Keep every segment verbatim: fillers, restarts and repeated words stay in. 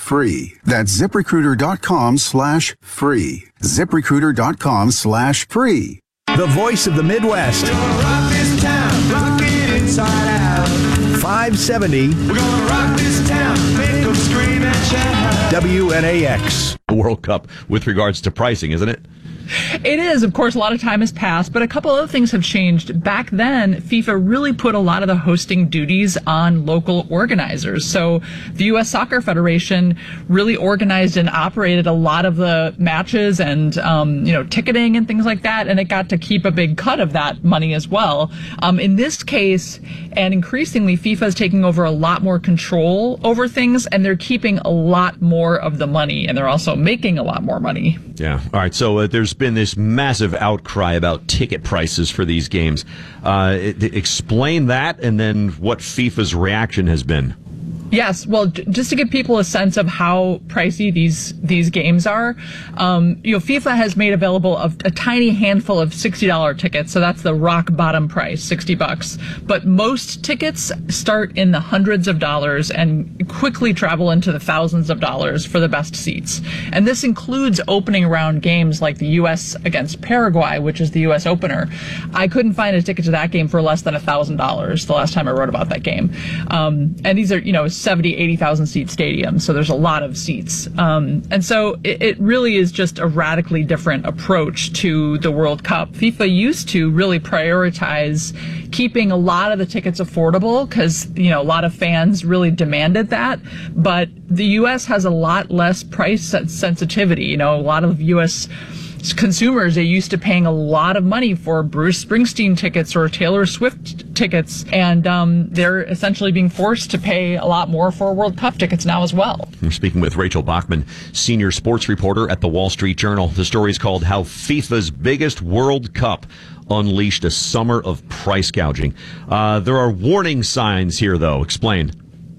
free. That's ZipRecruiter.com slash free. ZipRecruiter.com slash free. The voice of the Midwest. Rock this town, rock it inside out. five seventy We're gonna rock this town, make them scream and shout. W N A X. The World Cup with regards to pricing, isn't it? It is. Of course, a lot of time has passed, but a couple other things have changed. Back then, FIFA really put a lot of the hosting duties on local organizers. So the U S Soccer Federation really organized and operated a lot of the matches and, um, you know, ticketing and things like that, and it got to keep a big cut of that money as well. Um, in this case, and increasingly, FIFA is taking over a lot more control over things, and they're keeping a lot more of the money, and they're also making a lot more money. Yeah. All right. So uh, there's been this massive outcry about ticket prices for these games. Uh, it, explain that, and then what FIFA's reaction has been. Yes, well, j- just to give people a sense of how pricey these these games are, um, you know, FIFA has made available a, a tiny handful of sixty dollars tickets, so that's the rock bottom price, sixty bucks. But most tickets start in the hundreds of dollars and quickly travel into the thousands of dollars for the best seats. And this includes opening round games like the U S against Paraguay, which is the U S opener. I couldn't find a ticket to that game for less than one thousand dollars the last time I wrote about that game. Um, and these are, you know, seventy, eighty thousand seat stadium, so there's a lot of seats. Um, and so it, it really is just a radically different approach to the World Cup. FIFA used to really prioritize keeping a lot of the tickets affordable because, you know, a lot of fans really demanded that. But the U S has a lot less price sensitivity. You know, a lot of U S consumers are used to paying a lot of money for Bruce Springsteen tickets or Taylor Swift tickets, and um, they're essentially being forced to pay a lot more for World Cup tickets now as well. We're speaking with Rachel Bachman, senior sports reporter at the Wall Street Journal. The story is called How FIFA's Biggest World Cup Unleashed a Summer of Price Gouging. Uh, there are warning signs here, though. Explain.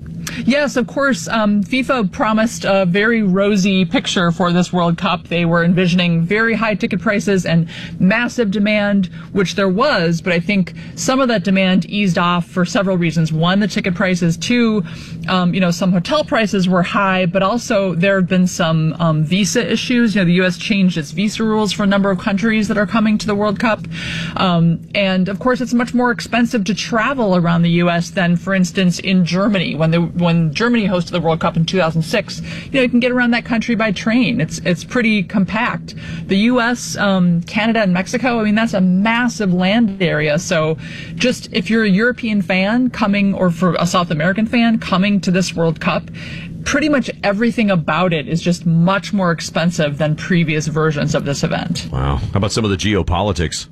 Yes, of course. Um, FIFA promised a very rosy picture for this World Cup. They were envisioning very high ticket prices and massive demand, which there was, but I think some of that demand eased off for several reasons. One, the ticket prices. Two, um, you know, some hotel prices were high, but also there have been some um, visa issues. You know, the U S changed its visa rules for a number of countries that are coming to the World Cup. Um, and of course, it's much more expensive to travel around the U S than, for instance, in Germany when the when Germany hosted the World Cup in two thousand six, you know, you can get around that country by train. It's it's pretty compact. The U S, um, Canada, and Mexico, I mean, that's a massive land area. So just if you're a European fan coming, or for a South American fan coming to this World Cup, pretty much everything about it is just much more expensive than previous versions of this event. Wow. How about some of the geopolitics?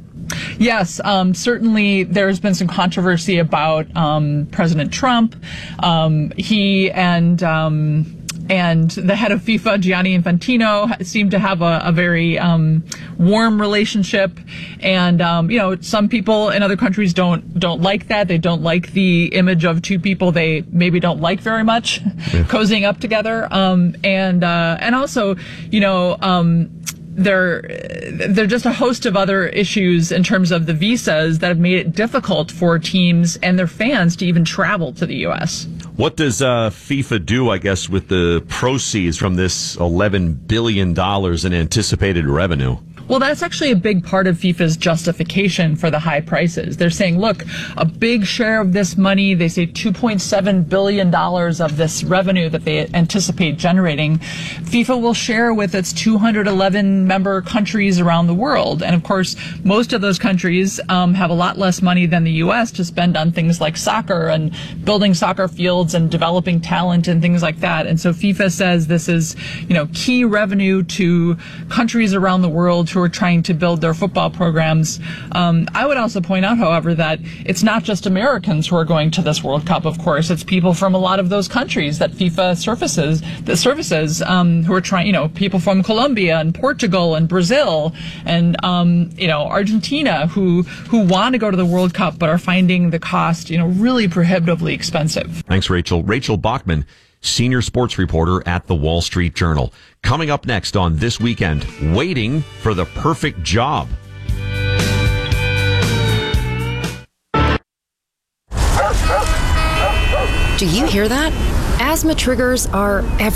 Yes, um, certainly there's been some controversy about um, President Trump. Um, he and um, and the head of FIFA, Gianni Infantino, seem to have a, a very um, warm relationship. And um, you know, some people in other countries don't don't like that. They don't like the image of two people they maybe don't like very much yeah. cozying up together. Um, and uh, and also, you know. Um, There, there are just a host of other issues in terms of the visas that have made it difficult for teams and their fans to even travel to the U S. What does uh, FIFA do, I guess, with the proceeds from this eleven billion dollars in anticipated revenue? Well, that's actually a big part of FIFA's justification for the high prices. They're saying, look, a big share of this money, they say two point seven billion dollars of this revenue that they anticipate generating, FIFA will share with its two hundred eleven member countries around the world. And of course, most of those countries um, have a lot less money than the U S to spend on things like soccer and building soccer fields and developing talent and things like that. And so FIFA says this is, you know, key revenue to countries around the world who are trying to build their football programs. Um, I would also point out, however, that it's not just Americans who are going to this World Cup, of course. It's people from a lot of those countries that FIFA services, the services, um, who are trying, you know, people from Colombia and Portugal and Brazil and, um, you know, Argentina who, who want to go to the World Cup but are finding the cost, you know, really prohibitively expensive. Thanks, Rachel. Rachel Bachman, senior sports reporter at the Wall Street Journal. Coming up next on This Weekend, waiting for the perfect job. Do you hear that? Asthma triggers are everywhere.